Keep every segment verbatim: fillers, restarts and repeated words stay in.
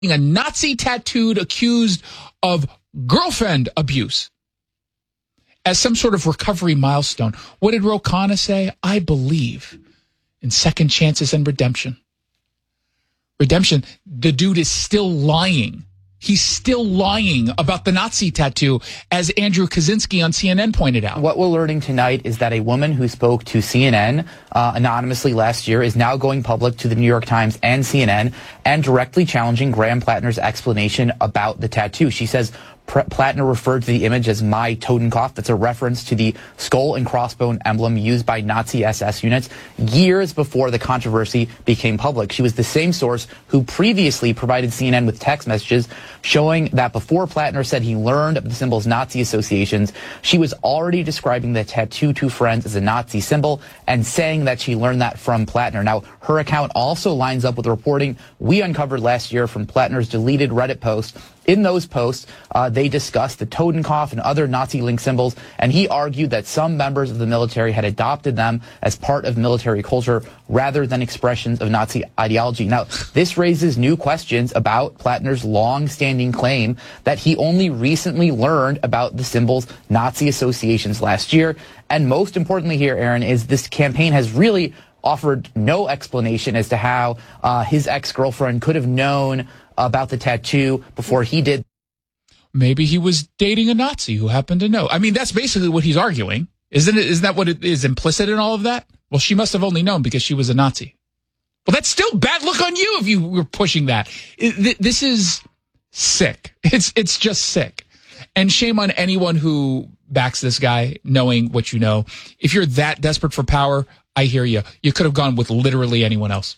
a Nazi tattooed accused of girlfriend abuse as some sort of recovery milestone. What did Ro Khanna say? I believe in second chances and redemption. Redemption, the dude is still lying. He's still lying about the Nazi tattoo, as Andrew Kaczynski on C N N pointed out. What we're learning tonight is that a woman who spoke to C N N uh, anonymously last year is now going public to the New York Times and C N N and directly challenging Graham Plattner's explanation about the tattoo. She says Plattner referred to the image as my Totenkopf. That's a reference to the skull and crossbone emblem used by Nazi S S units years before the controversy became public. She was the same source who previously provided C N N with text messages showing that before Plattner said he learned of the symbol's Nazi associations, she was already describing the tattoo to friends as a Nazi symbol and saying that she learned that from Plattner. Now, her account also lines up with reporting we uncovered last year from Plattner's deleted Reddit post. In those posts, uh, they discussed the Totenkopf and other Nazi-linked symbols, and he argued that some members of the military had adopted them as part of military culture rather than expressions of Nazi ideology. Now, this raises new questions about Plattner's long-standing claim that he only recently learned about the symbol's Nazi associations last year. And most importantly here, Aaron, is this campaign has really offered no explanation as to how uh, his ex-girlfriend could have known about the tattoo before he did. Maybe he was dating a Nazi who happened to know. I mean, that's basically what he's arguing. Isn't it? Isn't that what it is implicit in all of that? Well, she must have only known because she was a Nazi. Well, that's still bad look on you if you were pushing that. It, this is sick. It's, it's just sick. And shame on anyone who backs this guy knowing what you know. If you're that desperate for power, I hear you. You could have gone with literally anyone else.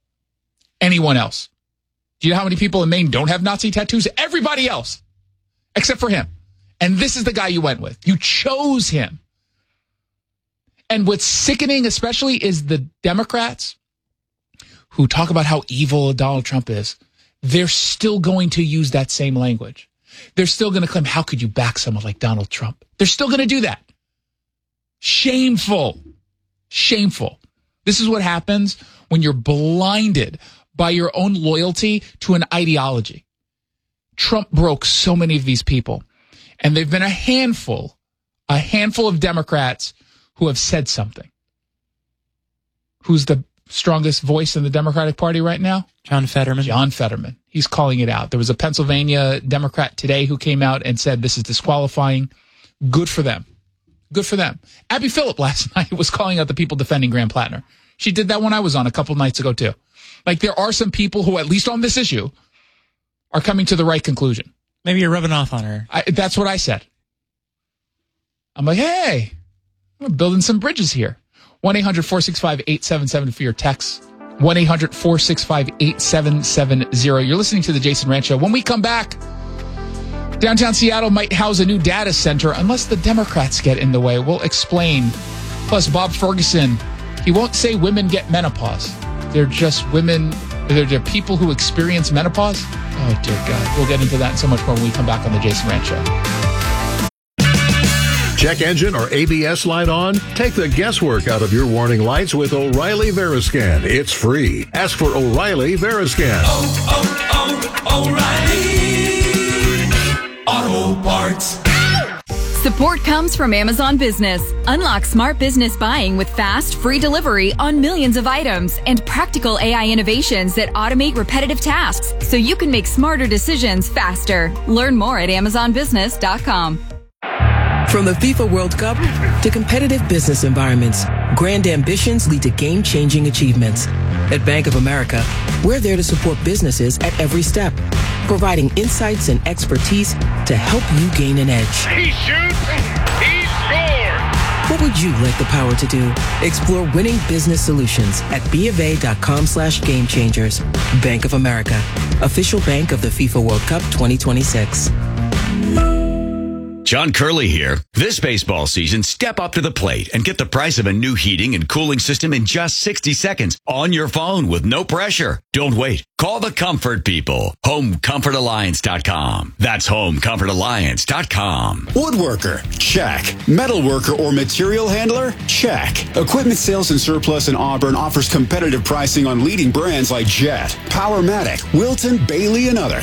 Anyone else. Do you know how many people in Maine don't have Nazi tattoos? Everybody else, except for him. And this is the guy you went with. You chose him. And what's sickening especially is the Democrats who talk about how evil Donald Trump is. They're still going to use that same language. They're still going to claim, how could you back someone like Donald Trump? They're still going to do that. Shameful. Shameful. This is what happens when you're blinded by your own loyalty to an ideology. Trump broke so many of these people. And they've been a handful, a handful of Democrats who have said something. Who's the strongest voice in the Democratic Party right now? John Fetterman. John Fetterman. He's calling it out. There was a Pennsylvania Democrat today who came out and said this is disqualifying. Good for them. Good for them. Abby Phillip last night was calling out the people defending Graham Plattner. She did that when I was on a couple nights ago too. Like, there are some people who, at least on this issue, are coming to the right conclusion. Maybe you're rubbing off on her. I, that's what I said. I'm like, hey, we're building some bridges here. one eight hundred four six five eight seven seven for your texts. one eight hundred four six five eight seven seven zero. You're listening to The Jason Rant Show. When we come back, downtown Seattle might house a new data center unless the Democrats get in the way. We'll explain. Plus, Bob Ferguson, he won't say women get menopause. They're just women, they're, they're people who experience menopause. Oh, dear God. We'll get into that and so much more when we come back on The Jason Rant Show. Check engine or A B S light on? Take the guesswork out of your warning lights with O'Reilly Veriscan. It's free. Ask for O'Reilly Veriscan. Oh, oh, oh, O'Reilly Auto Parts. Support comes from Amazon Business. Unlock smart business buying with fast, free delivery on millions of items and practical A I innovations that automate repetitive tasks so you can make smarter decisions faster. Learn more at amazon business dot com. From the FIFA World Cup to competitive business environments, grand ambitions lead to game-changing achievements. At Bank of America, we're there to support businesses at every step, providing insights and expertise to help you gain an edge. He shoots, he scores! What would you like the power to do? Explore winning business solutions at bofa.com slash game changers. Bank of America, official bank of the FIFA World Cup twenty twenty-six. Sean Curley here. This baseball season, step up to the plate and get the price of a new heating and cooling system in just sixty seconds on your phone with no pressure. Don't wait. Call the comfort people. home comfort alliance dot com. That's home comfort alliance dot com. Woodworker, check. Metalworker or material handler, check. Equipment Sales and Surplus in Auburn offers competitive pricing on leading brands like Jet, Powermatic, Wilton, Bailey, and others.